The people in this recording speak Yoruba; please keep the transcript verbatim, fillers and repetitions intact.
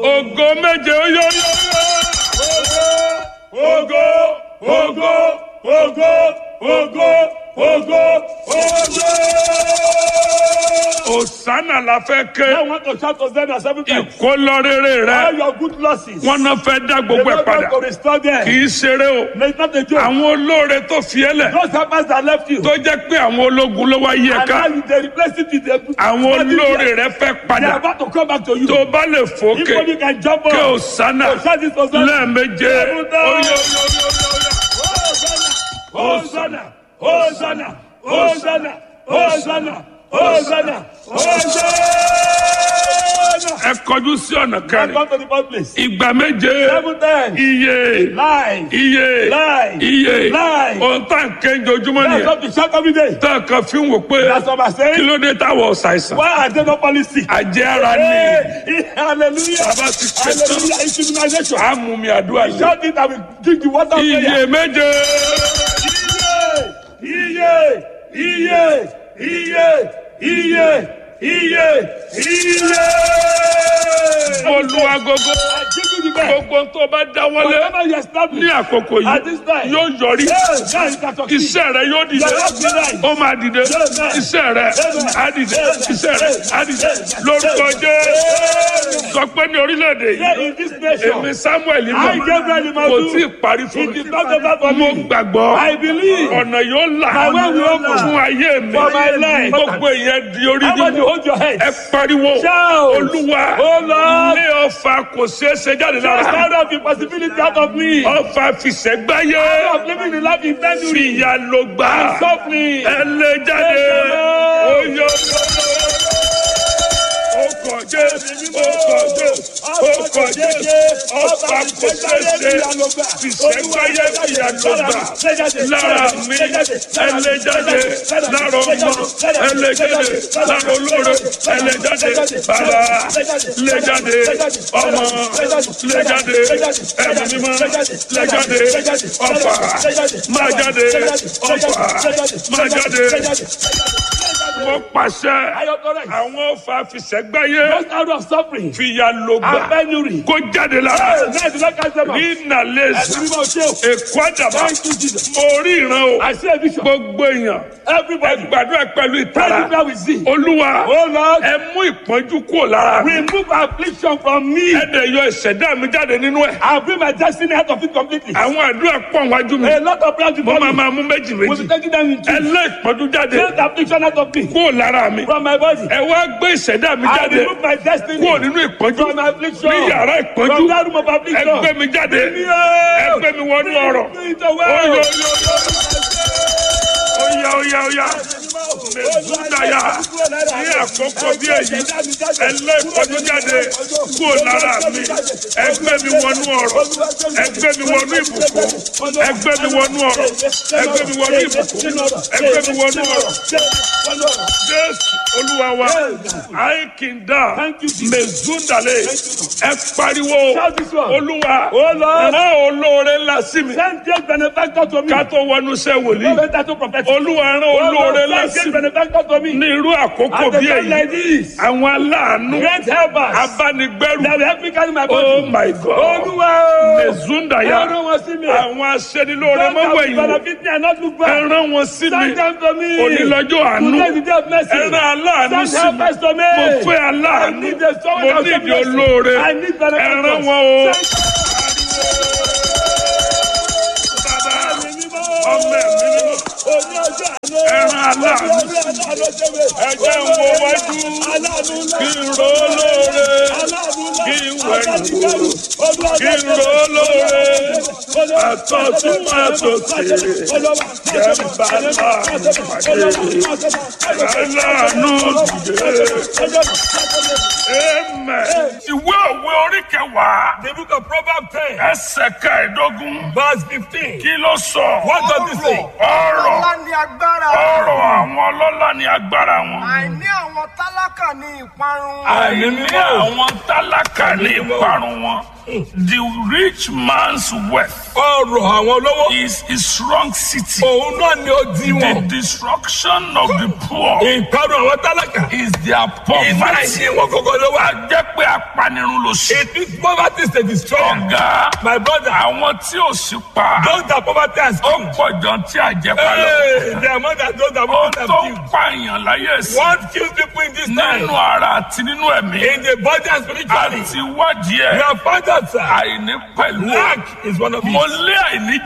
Ògo méje ó yọ. Ògo, ògo, ògo, ògo, ògo, ògo. Hosanna la fẹ́ ké. I want to shout Hosanna seven times. Ìkólọ́rẹ́rẹ́ All rẹ. your good losses. Wọ́n náà fẹ́ dá The gbogbo ẹ̀ Lord padà. will restore them. Kì í ṣeré o. No, it's not a joke. Àwọn olóore tó fi ẹ́ lẹ̀. Those helpers that left you. Tó jẹ́ pé àwọn ológun ló wá yí ẹ And now ká. you- they replace it with the Àwọn olóore rẹ fẹ́ They are padà. about to come back to you. Tó bá lè If fòkè. only you can jump Kí up. Hosanna So shout this Hosanna. lẹ́ẹ̀méje. Seven Ó times. yọ, yọ, yọ, yọ, yọ. Hosanna, Hosanna, Hosanna, Hosanna, Hosanna, Hosanna. Ẹ kọjú sí ọ̀nà Come kẹrin. to the first place. Ìgbà méje. Seven times. Iye. Lies. Iye. Lie. Iye. Lie. Ohun tá à ń ké ojoojúmọ́ That's nìyẹn. what we shout every day. Tá a kan fi ń wò pé That's what I'm kí saying. ló dé táwọn ṣàìsàn. Why are they not policy? Àjẹ́ ara ni. Hey, hallelujah. Bàbá ti ké tán. Hallelujah. It's immunization. A mú mi àdúrà yìí. Shout it and we drink the water of prayer. Iye méje. Iye, iye, iye, iye, iye, iye. Olúwagogo. I give you the best. Gbogbo tó bá dáwọ́lé Whatever you establish ní àkókò at yìí this time, yóò yọrí. yes, now you can succeed. Iṣẹ́ rẹ yóò dìde. Ó máa dìde. Iṣẹ́ rẹ á dìde. Iṣẹ́ rẹ á dìde. Lórúkọ Jésù. Sọ pé ní orílẹ̀-èdè Here yìí. in this nation, Èmi Samuel I, mọ̀. Gabriel Kò tí ì Imadu, parí fún it mi. is not over for Mo me. gbàgbọ́. I believe Ọ̀nà yóò là. My way will open. Fún ayé mi. For my life. Gbogbo ìyẹn di orí I want you to nínú. hold your head. Ẹ pariwo. Shout. Olúwa. Oh Lord, Ilé ọfà kò ṣeé ṣe jáde just lára. out of the possibility out of me. Ọfà fìṣẹ́gbáyé. Of living the life intended. Fìyà ló gbà. Softly. Ẹ lè jáde. Oyè ọkọ̀ Jésù. Ọkọ̀ Jésù. Ọkọ̀ Jésù. Ọfà kò ṣeé ṣe. Fìṣẹ́gbáyé fìyà ló gbà. Lára mi. Ẹ lè jáde. Lára ọmọ. Ẹ lè jáde. Lára olóore. Ẹ lè jáde. Bàbá. Lè jáde. Ọmọ. Lè jáde. Ẹ̀mí mímọ́. Lè jáde. Ọfà. Máa jáde. Ọfà. Máa jáde. Wọ́n pàṣẹ. Àwọn ọfà fìṣẹ́gbáyé. Just out of suffering Fìyà ló gbà. and penury. Kó jáde lára. Now the Lord can say, Ní Nàlẹ́sì. Èkó àdàbà. Thank you, Jesus. Mo rí ìran o. I see a vision. Gbogbo èèyàn. Ẹ Everybody, gbàdúrà pẹ̀lú ìtara. everywhere we see. Olúwa. Oh Lord, Ẹ mú ìpọ́njú kúrò lára mi. remove affliction from me. Ẹ dẹ̀ yọ ìṣẹ̀dá mi jáde nínú ẹ̀. I'll bring my destiny out of it completely. Àwọn àdúrà pọ̀ wájú mi. A lot of prayers Mo before máa me. máa mú méjì We'll méjì. be taking them in Ẹ two. lé ìpọ́njú jáde Take the affliction out of me. kúrò lára mi. From my body. Ẹ wá gbé ìṣẹ̀dá mi I jáde remove my destiny. kúrò nínú ìpọ́njú. From my affliction. Ní yàrá ìpọ́njú. From that room of Ẹ affliction. gbé mi jáde. Ẹ gbé mi wọnú ọ̀rọ̀. Bring it away. Oyo oyo oya oya oya mẹsùdáyà ní àkókò bí èyí ẹlẹ́ ìpọ́njú jáde kúrò lára mi ẹgbẹ́ mi wọnú ọ̀rọ̀ ẹgbẹ́ mi wọnú ìbùkún ẹgbẹ́ mi wọnú ọ̀rọ̀ ẹgbẹ́ mi wọnú ìbùkún ẹgbẹ́ mi wọnú ọ̀rọ̀ Jésù Olúwa wa àìkìndà mẹsùdálẹ̀ ẹ pariwo Olúwa rán olóore ńlá sí mi Send great benefactor to me. ká tó wọnú iṣẹ́ wòlíì. Better to prophet. Olúwa rán olóore Send great lásìkò benefactor to me. ní irú àkókò At the bí time like èyí. this. Àwọn aláàánú Great helpers. abánigbẹ́rù. That will help me carry my Oh body. my God. Olúwa. Mẹ̀zúndàyà. Ẹran wọn sí mi. Àwọn aṣẹ́nilóore Don't have mọ́wẹ̀yìn. benefit me and not look back. Ẹran wọn sí mi. Send them to me. Onílọ́jọ́ àánú. Today is the day of mercy. Ẹran aláàánú Send sí mi. helpers to me. Mo fẹ́ I aláàánú. need the someone Mo that will ní show ìdí me mercy. olóore. I need benefactors. Ẹran wọn o. Send Bàbá ẹ̀mí mímọ́. ọmọ ẹ̀mí mímọ́. Oní ọjọ́ àná. Ẹran aláàánú. Oní ọjọ́ aláàánú ṣe mi. Ẹjẹ́ ń wo wájú. Aláàánú ńlá. Kí n ro lóore. Aláàánú ńlá. Kí n wẹ̀yìn Abánigbẹ́rù. Olúwa Kí n ro lóore. Àtọ̀tún àtòsí. Jẹ́ ń bá láàánú pàdé. Aláàánú dìde. Amen. Ìwé òwe orí kẹwàá. The book of Proverbs ten, Ẹsẹ̀ kẹẹ̀dógún. verse fifteen. Kí ló sọ? What does it say? Ọ̀rọ̀ Ọlá ni agbára. ọ̀rọ̀ àwọn ọlọ́lá ni agbára wọn. Àìní àwọn tálákà ni ìparun. Àìní àwọn tálákà ní ìparun wọn. The rich man's wealth Ọrọ̀ àwọn olówó. is his strong city. Òun náà ni ó di The wọn. destruction of the poor Ìparun àwọn tálákà. is their Iná poverty. ìyè wọn kọ́kọ́ ló wà. Jẹ́ pé apanirun ló ṣe. It This poverty is a destroyer. Ọ̀gá, My brother, àwọn tí ò sí pa. those that poverty has Ó killed. pọ̀ jọ tí àjẹpá lọ. Hey, the amount that those that Ó poverty tó have ń killed. pààyàn láyé sí. What kills people in this time? Nínú ara àti nínú ẹ̀mí. In the body and spiritually. Àti wádìí We ẹ̀. have found out, sir. Àìní pẹ̀lú. Lack is one of Mo it. lé àìní